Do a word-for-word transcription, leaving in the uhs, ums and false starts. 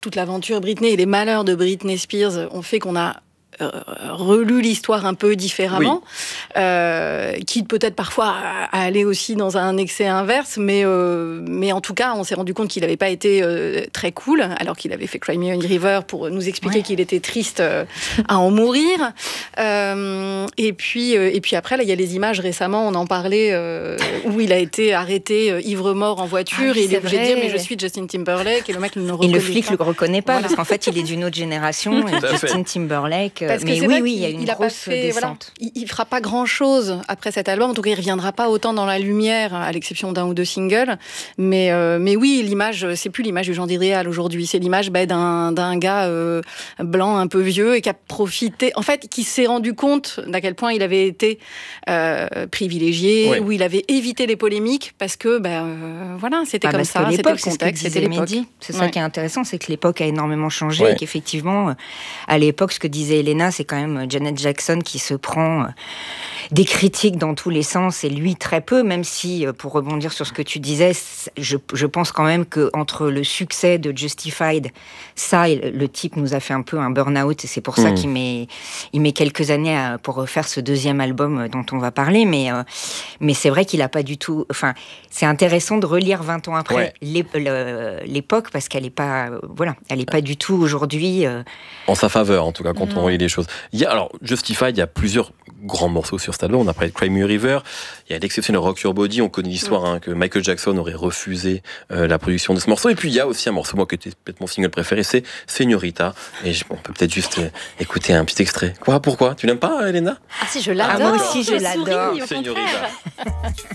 toute l'aventure Britney et les malheurs de Britney Spears ont fait qu'on a Euh, relu l'histoire un peu différemment, oui. euh, qui peut-être parfois a, a allé aussi dans un excès inverse, mais, euh, mais en tout cas, on s'est rendu compte qu'il n'avait pas été euh, très cool, alors qu'il avait fait Cry Me a River pour nous expliquer ouais. qu'il était triste euh, à en mourir. Euh, et, puis, euh, et puis après, là, il y a les images récemment, on en parlait, euh, où il a été arrêté euh, ivre-mort en voiture, ah, et il est obligé de dire, mais je suis Justin Timberlake, et le mec ne le reconnaît pas. Et le flic ne le reconnaît pas, voilà. Parce qu'en fait, il est d'une autre génération, et Justin Timberlake... Parce mais que oui, oui, oui, il y a une il grosse fait, descente. Voilà, il ne fera pas grand-chose après cet album. En tout cas, il ne reviendra pas autant dans la lumière, à l'exception d'un ou deux singles. Mais, euh, mais oui, l'image, c'est plus l'image du genre idéal aujourd'hui. C'est l'image bah, d'un, d'un gars euh, blanc un peu vieux et qui a profité... En fait, qui s'est rendu compte d'à quel point il avait été euh, privilégié, oui. où il avait évité les polémiques parce que, bah, euh, voilà, c'était ah, comme ça, c'était le contexte, c'était l'époque. Mehdi. C'est ça ouais. qui est intéressant, c'est que l'époque a énormément changé ouais. et qu'effectivement, à l'époque, ce que disait Elena, c'est quand même Janet Jackson qui se prend des critiques dans tous les sens et lui très peu, même si, pour rebondir sur ce que tu disais, je, je pense quand même qu'entre le succès de Justified, ça, le type nous a fait un peu un burn-out et c'est pour mmh. ça qu'il met, il met quelques années à, pour refaire ce deuxième album dont on va parler, mais, euh, mais c'est vrai qu'il n'a pas du tout... Enfin, c'est intéressant de relire vingt ans après ouais. l'ép- le, l'époque parce qu'elle n'est pas, euh, voilà, elle n'est pas du tout aujourd'hui... Euh... En sa faveur, en tout cas, quand mmh. on relit les choses. Il y a, alors, Justified, il y a plusieurs grands morceaux sur cet album. On a parlé de Cry Me a River. Il y a l'exceptionnel Rock Your Body. On connaît l'histoire hein, que Michael Jackson aurait refusé euh, la production de ce morceau. Et puis, il y a aussi un morceau, moi, qui était peut-être mon single préféré, c'est Señorita. Et on peut peut-être juste euh, écouter un petit extrait. Quoi ? Pourquoi ? Tu l'aimes pas, Elena ? Ah si, je l'adore. Ah, moi aussi, je, je l'adore. Souris, Señorita.